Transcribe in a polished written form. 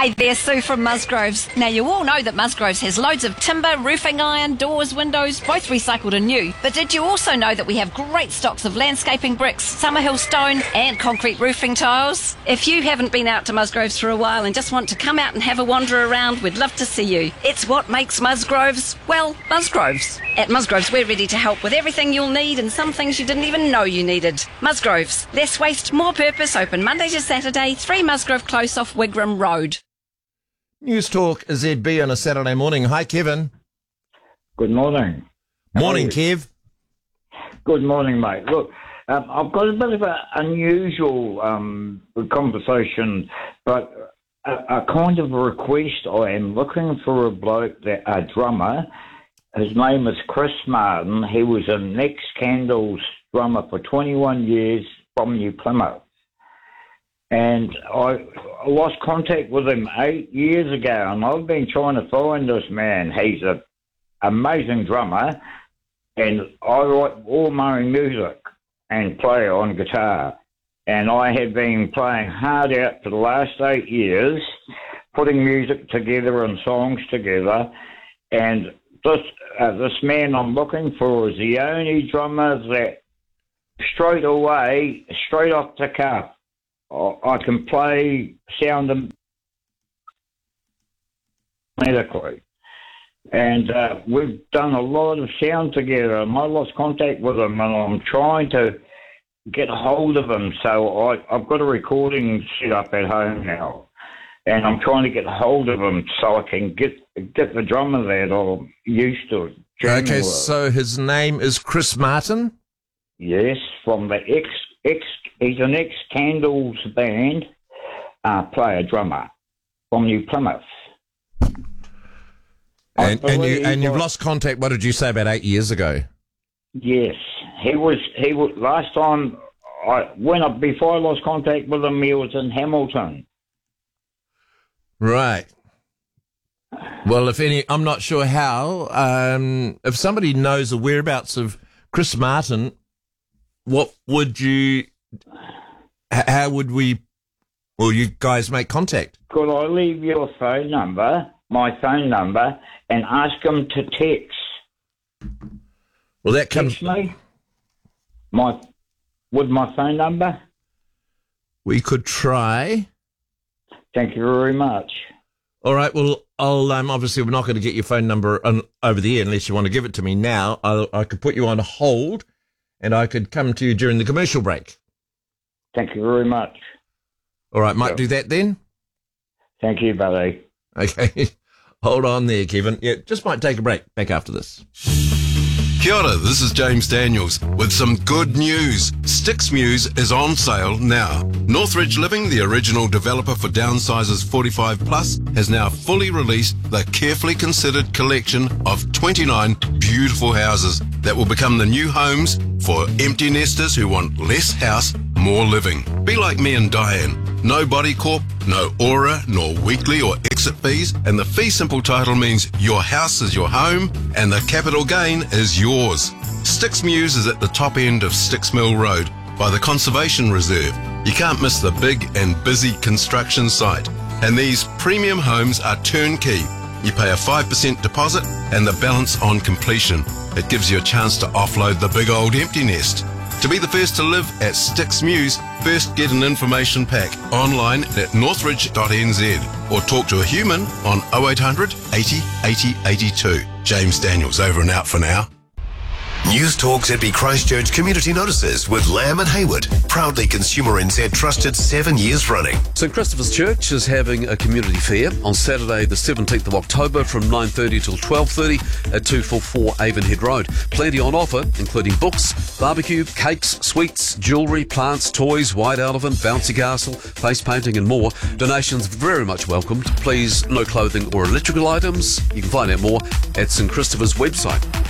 Hey there, Sue from Musgroves. Now, you all know that Musgroves has loads of timber, roofing iron, doors, windows, both recycled and new. But did you also know that we have great stocks of landscaping bricks, Summerhill stone and concrete roofing tiles? If you haven't been out to Musgroves for a while and just want to come out and have a wander around, we'd love to see you. It's what makes Musgroves, well, Musgroves. At Musgroves, we're ready to help with everything you'll need and some things you didn't even know you needed. Musgroves, less waste, more purpose, open Monday to Saturday, 3 Musgrove Close off Wigram Road. News Talk ZB on a Saturday morning. Hi, Kevin. Good morning. Morning, Kev. Good morning, mate. Look, I've got a bit of an unusual conversation, but a kind of a request. I am looking for a drummer. His name is Chris Martin. He was a Next Candles drummer for 21 years from New Plymouth. And I lost contact with him 8 years ago, and I've been trying to find this man. He's an amazing drummer, and I write all my own music and play on guitar. And I have been playing hard out for the last 8 years, putting music together and songs together. And this man I'm looking for is the only drummer that straight off the cuff, I can play sound medically. And we've done a lot of sound together, and I lost contact with him, and I'm trying to get hold of him. So I've got a recording set up at home now, and I'm trying to get hold of him so I can get the drummer that I'm used to. Okay, so his name is Chris Martin? Yes, from the he's an ex-Candles band player, drummer from New Plymouth. And you've lost contact, what did you say, about 8 years ago? Yes. He was last time before I lost contact with him, he was in Hamilton. Right. Well, I'm not sure how. If somebody knows the whereabouts of Chris Martin, how would you guys make contact? Could I leave your phone number, my phone number, and ask him to text? Well, that comes... Text me? With my phone number? We could try. Thank you very much. All right, well, I'll obviously we're not going to get your phone number over the air unless you want to give it to me now. I could put you on hold, and I could come to you during the commercial break. Thank you very much. All right, might do that then. Thank you, buddy. Okay, hold on there, Kevin. Yeah, just might take a break. Back after this. Kia ora, this is James Daniels with some good news. Sticks Muse is on sale now. Northridge Living, the original developer for downsizers 45 plus, has now fully released the carefully considered collection of 29 beautiful houses that will become the new homes for empty nesters who want less house, more living. Be like me and Diane. No body corp, no aura, nor weekly or exit fees, and the fee simple title means your house is your home and the capital gain is yours. Sticks Muse is at the top end of Sticks Mill Road by the Conservation Reserve. You can't miss the big and busy construction site. And these premium homes are turnkey. You pay a 5% deposit and the balance on completion. It gives you a chance to offload the big old empty nest. To be the first to live at Sticks Muse, first get an information pack online at northridge.nz or talk to a human on 0800 80 80 82. James Daniels, over and out for now. News Talk ZB Christchurch Community Notices with Lamb and Hayward, proudly Consumer NZ trusted 7 years running. St Christopher's Church is having a community fair on Saturday the 17th of October from 9:30 till 12:30 at 244 Avonhead Road. Plenty on offer, including books, barbecue, cakes, sweets, jewellery, plants, toys, white elephant, bouncy castle, face painting and more. Donations very much welcomed. Please, no clothing or electrical items. You can find out more at St Christopher's website.